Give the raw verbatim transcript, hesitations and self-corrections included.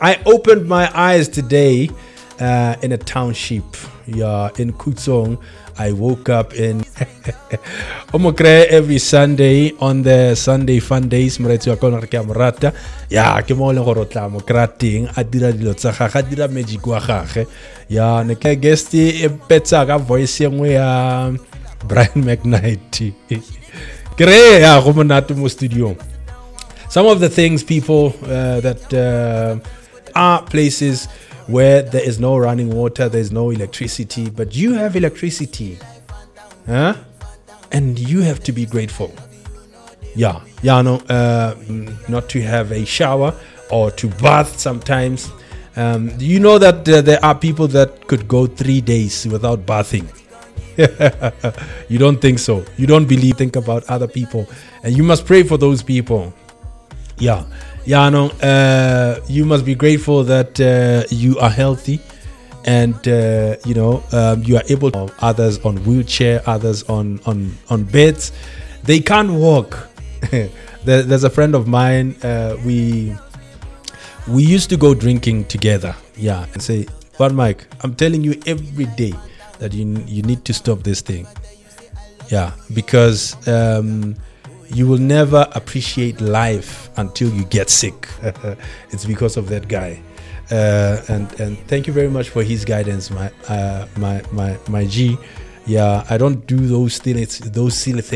I opened my eyes today uh, in a township. Yeah, in Kutsong. I woke up in Omokre every Sunday on the Sunday fun days. Mretsi wa kona ke amrata. Ya ke mo le go rotla mo krating a dira dilo tsa ga ga dira magic wa gage. Ya ne ke guest e petsa ka voice engwe ya Brian McKnight. Kre ya go monate mo studio. Some of the things people uh, that uh, are places where there is no running water, there's no electricity, but you have electricity, huh? And you have to be grateful. Yeah, yeah, no, uh, not to have a shower or to bath sometimes. Um, you know that uh, there are people that could go three days without bathing. You don't think so. You don't believe, think about other people. And you must pray for those people. Yeah. Yeah, no, uh, you must be grateful that uh, you are healthy and, uh, you know, um, you are able to, others on wheelchair, others on, on, on beds. They can't walk. there, there's a friend of mine, uh, we we used to go drinking together. Yeah, and say, but Mike, I'm telling you every day that you you need to stop this thing. Yeah, because... Um, you will never appreciate life until you get sick. It's because of that guy. Uh, and and thank you very much for his guidance, my uh, my my my G. Yeah, I don't do those things, those silly things.